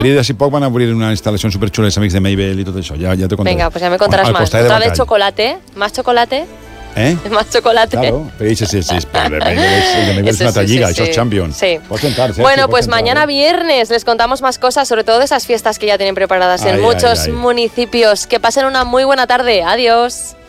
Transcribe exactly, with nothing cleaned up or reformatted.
I d'ací poc van obrir una instal·lació superxula els amics de Mabel i tot això, ja, ja te contaré. Venga, pues ya me contarás Al más. costat de Otra vez Batall. chocolate, más chocolate, Eh? más chocolate. Claro, pero dice, sí, sí, pero el de Mabel es, el de Mabel es Eso una sí, altra lliga, sí, això sí. és Champions. Sí. Pots entrar, Sergio, Bueno, pots pues entrar, mañana eh? viernes les contamos más cosas, sobre todo de esas fiestas que ya tienen preparadas en Ay, muchos ay, ay. municipios. Que pasen una muy buena tarde. Adiós.